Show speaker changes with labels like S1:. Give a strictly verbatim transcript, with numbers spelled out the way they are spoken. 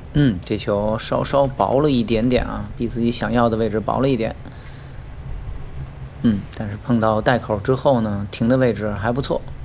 S1: 嗯，这球稍稍薄了一点点啊，比自己想要的位置薄了一点。嗯，但是碰到袋口之后呢，停的位置还不错。